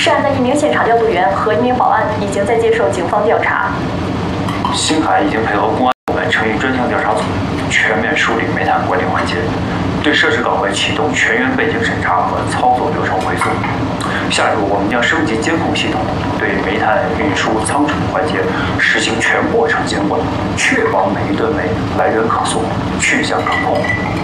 涉案的一名现场调度员和一名保安已经在接受警方调查。 星海已经配合公安部门成立专项调查组，全面梳理煤炭管理环节，对涉事岗位启动全员背景审查和操作流程回溯。下一步，我们将升级监控系统，对煤炭运输仓储环节实行全过程监管，确保每一吨煤来源可溯、去向可控。